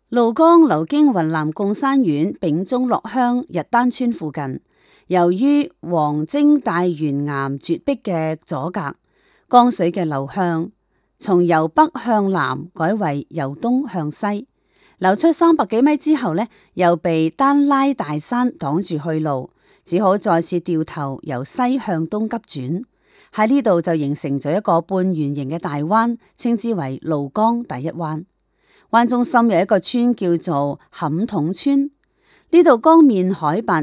廬江流經雲南貢山縣丙中洛鄉日丹村附近，由於黃晶大懸岩絕壁嘅阻隔，江水嘅流向從由北向南改為由東向西，流出300幾米之後呢，又被丹拉大山擋住去路，只好再次掉頭由西向東急轉，喺呢度就形成咗一個半圓形嘅大灣，稱之為廬江第一灣。灣中心有一個村叫做坎桶村，呢度江面海拔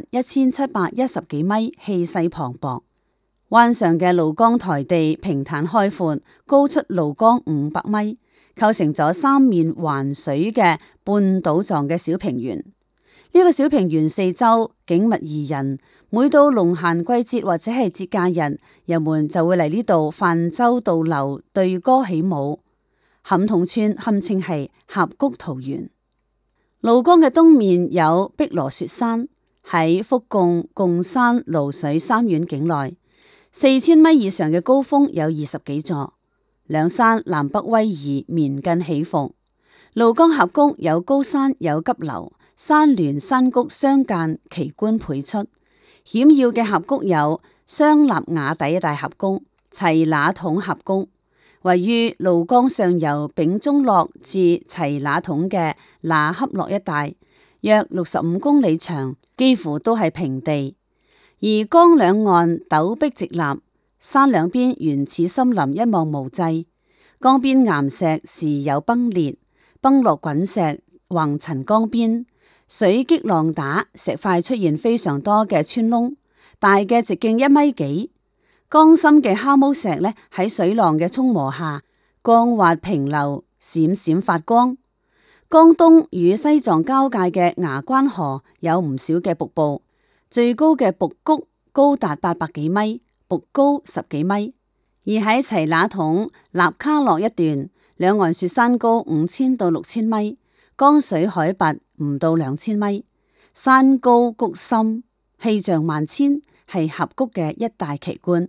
1710幾米，氣勢磅礴。灣上嘅廬江台地平坦開闊，高出廬江500米，構成咗三面環水嘅半島狀嘅小平原。呢個小平原四周景物宜人，每到農閒季節或者係節假日，人們就會嚟呢度泛舟渡流、對歌起舞。坎桶村堪稱係峽谷桃源。廬江嘅東面有碧羅雪山，喺福貢、貢山、蘆水3縣境內，4000米以上嘅高峰有20幾座，兩山南北威儀，綿亙起伏。廬江峽谷有高山有急流，山巒山谷相間，奇觀倍出。險要嘅峽谷有雙立瓦底大峽谷、齊那桶峽谷。位於廬江上游丙中洛至齊那桶嘅那恰洛一帶，約65公里長，幾乎都係平地。而江兩岸陡壁直立，山兩邊原始森林，一望無際。江邊岩石時有崩裂，崩落滾石橫陳江邊，水擊浪打，石塊出現非常多嘅穿窿，大嘅直徑1米幾。江心嘅蝦毛石呢，喺水浪嘅沖磨下，光滑平流，閃閃發光。江東與西藏交界嘅牙關河有唔少嘅瀑布，最高嘅瀑谷高達800幾米，瀑高10幾米。而喺齊那桶納卡洛一段，兩岸雪山高5000到6000米，江水海拔唔到2000米，山高谷深，氣象萬千，係峽谷嘅一大奇觀。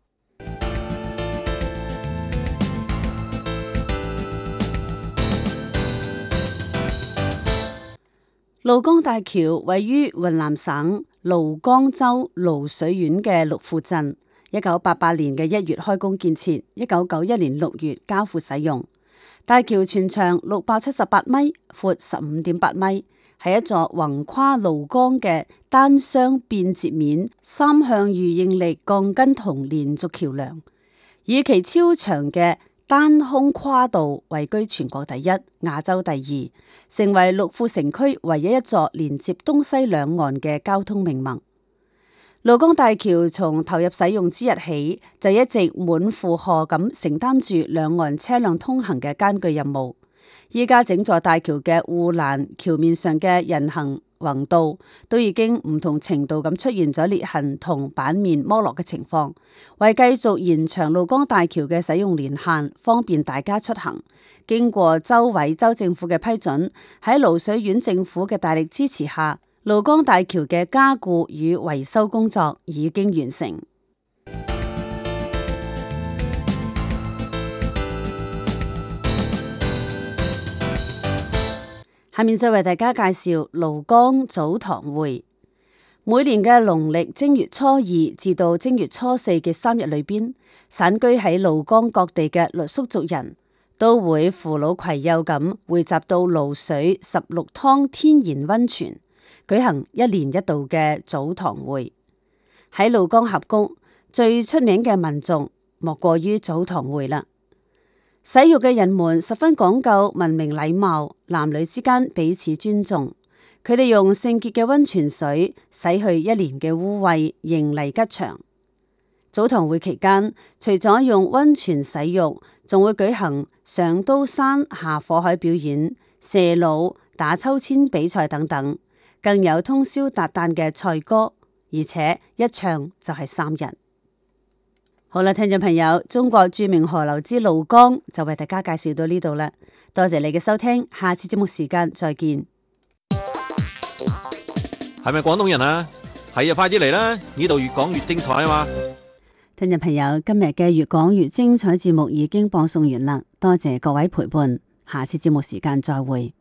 廬江大橋位於雲南省廬江州蘆水縣嘅陸富鎮，1988年嘅1月開工建設，1991年6月交付使用。大橋全長678米，闊15.8米，係一座橫跨廬江嘅單雙便捷面3向預應力鋼筋筒連續橋梁，以其超長嘅單空跨度位居全國第一、亞洲第二，成為陸富城區唯一一座連接東西兩岸嘅交通命脈。廬江大橋從投入使用之日起，就一直滿負荷咁承擔住兩岸車輛通行嘅艱巨任務。依家整座大橋嘅護欄、橋面上嘅人行橫道都已經唔同程度咁出現咗裂痕同板面剝落嘅情況，為繼續延長廬江大橋嘅使用年限，方便大家出行，經過州委州政府嘅批准，喺蘆水縣政府嘅大力支持下，廬江大橋嘅加固與維修工作已經完成。下面再為大家介紹廬江早堂會。每年嘅農曆正月初2至到正月初4嘅3日裏邊，散居喺廬江各地嘅傈僳族人都會扶老攜幼咁匯集到蘆水16湯天然溫泉，舉行1年1度嘅早堂會。喺廬江峽谷最出名嘅民俗莫過於早堂會啦。洗浴嘅人們十分講究文明禮貌，男女之間彼此尊重。佢哋用聖潔嘅溫泉水洗去1年嘅污穢，迎嚟吉祥。早堂會期間，除咗用溫泉洗浴，仲會舉行上刀山下火海表演、射滷、打秋千比賽等等，更有通宵達旦嘅賽歌，而且一唱就係3日。好啦，聽眾朋友，中國著名河流之廬江就為大家介紹到呢度啦，多謝你嘅收聽，下次節目時間再見。 係咪廣東人啊？係啊，快啲嚟啦！呢度越講越精彩啊嘛！ 聽眾朋友，今日嘅越講越精彩節目已經播送完啦，多謝各位陪伴，下次節目時間再會。